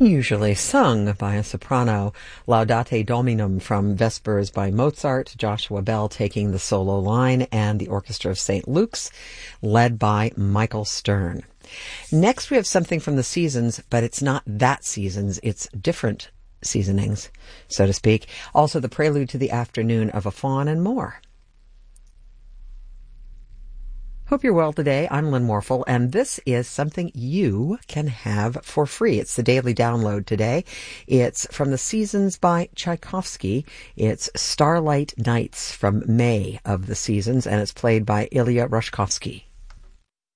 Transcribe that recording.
usually sung by a soprano. Laudate Dominum from Vespers by Mozart, Joshua Bell taking the solo line, and the Orchestra of St. Luke's, led by Michael Stern. Next, we have something from the seasons, but it's not that seasons, it's different seasonings, so to speak. Also, the prelude to the afternoon of a faun and more. Hope you're well today. I'm Lynn Morphle, and this is something you can have for free. It's the daily download today. It's from the Seasons by Tchaikovsky. It's Starlight Nights from May of the Seasons, and it's played by Ilya Rushkovsky.